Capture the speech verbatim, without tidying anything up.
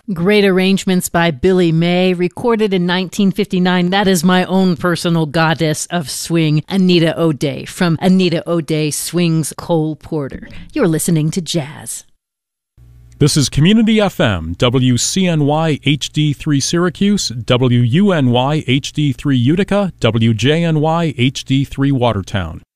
Great arrangements by Billy May, recorded in nineteen fifty-nine. That is my own personal goddess of swing, Anita O'Day, from Anita O'Day Swings Cole Porter. You're listening to Jazz. This is Community F M, W C N Y H D three Syracuse, W U N Y H D three Utica, W J N Y H D three Watertown.